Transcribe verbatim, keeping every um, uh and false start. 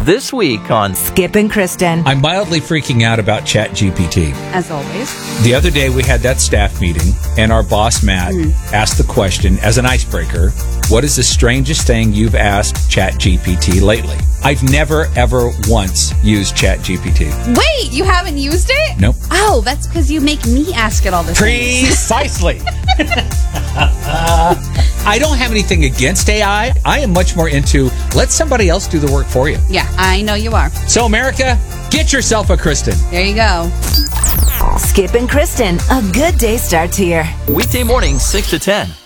This week on Skip and Kristen. I'm mildly freaking out about ChatGPT. As always. The other day we had that staff meeting, and our boss, Matt, mm. asked the question as an icebreaker, what is the strangest thing you've asked ChatGPT lately? I've never, ever once used ChatGPT. Wait, you haven't used it? Nope. Oh, that's because you make me ask it all the time. Precisely. I don't have anything against A I. I am much more into let somebody else do the work for you. Yeah, I know you are. So, America, get yourself a Kristen. There you go. Skip and Kristen, a good day starts here. weekday morning, six to ten.